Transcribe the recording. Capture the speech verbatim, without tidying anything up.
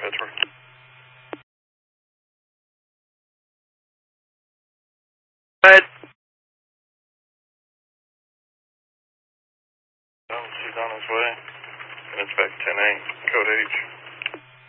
Pittsburgh. Right. Oh, she's on his way. And it's back ten A, code H.